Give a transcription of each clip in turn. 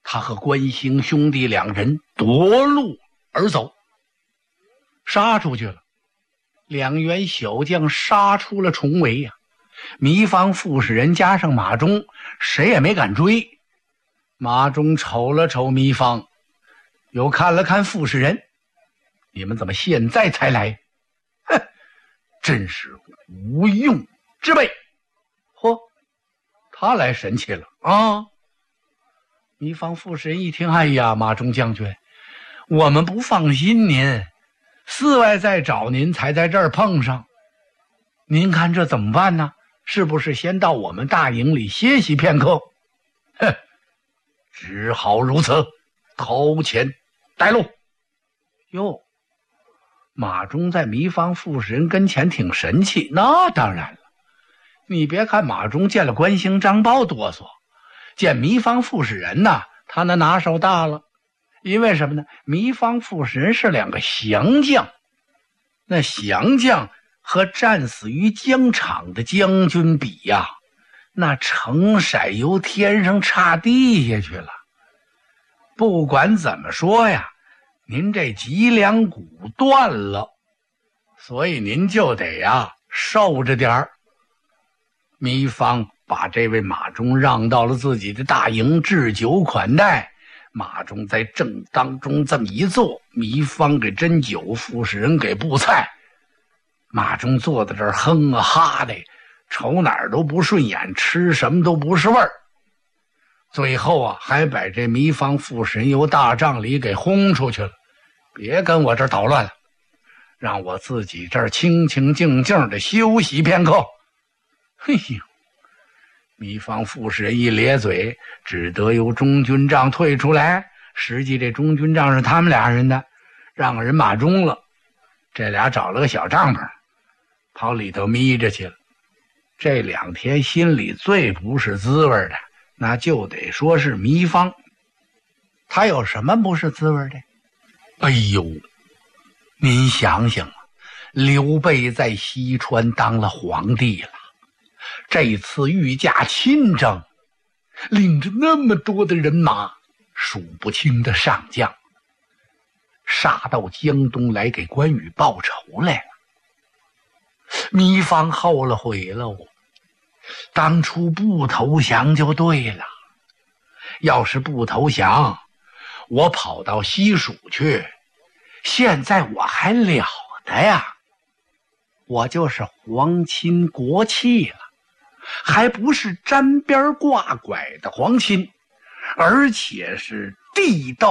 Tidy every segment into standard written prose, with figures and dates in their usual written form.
他和关兴兄弟两人夺路而走，杀出去了。两员小将杀出了重围呀，糜芳傅士仁加上马忠，谁也没敢追。马忠瞅了瞅糜芳，又看了看傅士仁，你们怎么现在才来？哼，真是无用之辈。嚯，他来神气了啊！糜芳傅士仁一听，哎呀，马忠将军，我们不放心您，寺外在找您，才在这儿碰上。您看这怎么办呢？是不是先到我们大营里歇息片刻？哼，只好如此，投前带路。哟，马忠在糜芳傅士仁跟前挺神气，那当然了。你别看马忠见了关兴张苞哆嗦，见糜芳傅士仁呐，他那拿手大了。因为什么呢？糜芳傅士仁是两个降将，那降将和战死于疆场的将军比呀，那成色由天上差地下去了。不管怎么说呀，您这脊梁骨断了，所以您就得呀受着点儿。糜芳把这位马忠让到了自己的大营，置酒款待。马忠在正当中这么一坐，糜芳给斟酒，傅士仁给布菜。马忠坐在这儿哼啊哈的，瞅哪儿都不顺眼，吃什么都不是味儿。最后啊，还把这糜芳傅士仁由大帐里给轰出去了。别跟我这儿捣乱了，让我自己这儿清清静静的休息片刻。嘿呦，糜芳傅士仁一咧嘴，只得由中军帐退出来。实际这中军帐是他们俩人的，让人马忠了。这俩找了个小帐篷，跑里头眯着去了。这2天心里最不是滋味的，那就得说是糜芳。他有什么不是滋味的？哎呦，您想想啊，刘备在西川当了皇帝了，这次御驾亲征，领着那么多的人马，数不清的上将，杀到江东来给关羽报仇来了。糜芳后了悔了，当初不投降就对了。要是不投降，我跑到西蜀去，现在我还了得呀？我就是皇亲国戚了，还不是沾边挂拐的皇亲，而且是地道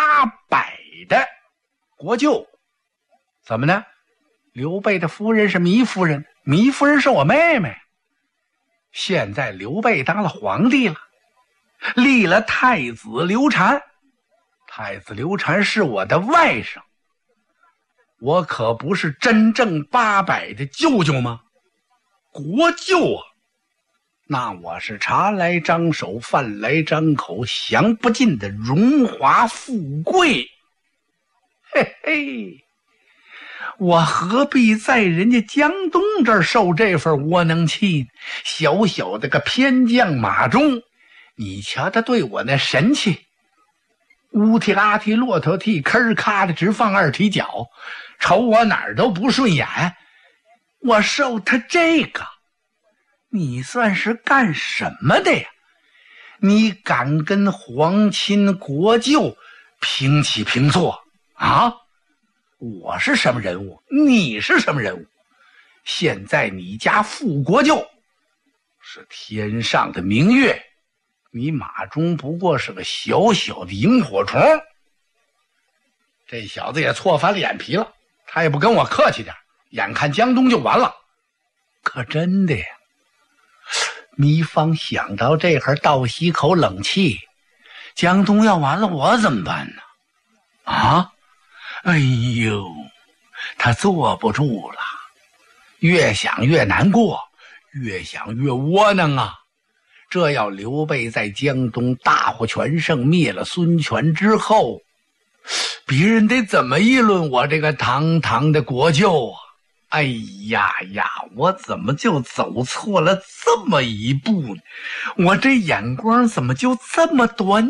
800的国舅。怎么呢？刘备的夫人是糜夫人，糜夫人是我妹妹。现在刘备当了皇帝了，立了太子刘禅，太子刘禅是我的外甥，我可不是真正800的舅舅吗？国舅啊，那我是茶来张手，饭来张口，享不尽的荣华富贵。嘿嘿，我何必在人家江东这儿受这份窝囊气呢？小小的个偏将马忠，你瞧他对我那神气，乌踢拉踢骆驼踢，吭咔的直放2踢脚，瞅我哪儿都不顺眼。我受他这个，你算是干什么的呀？你敢跟皇亲国舅平起平坐啊？我是什么人物？你是什么人物？现在你家副国舅是天上的明月，你马忠不过是个小小的萤火虫。这小子也错翻了眼皮了，他也不跟我客气点，眼看江东就完了。可真的呀，糜芳想到这会儿倒吸口冷气，江东要完了，我怎么办呢？啊，哎呦，他坐不住了，越想越难过，越想越窝囊啊。这要刘备在江东大获全胜，灭了孙权之后，别人得怎么议论我这个堂堂的国舅啊？哎呀呀，我怎么就走错了这么一步呢？我这眼光怎么就这么短